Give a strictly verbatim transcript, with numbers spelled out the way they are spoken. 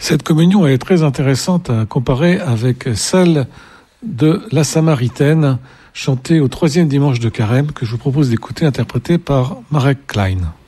Cette communion est très intéressante à comparer avec celle de la Samaritaine, chantée au troisième dimanche de Carême, que je vous propose d'écouter, interprétée par Marek Klein.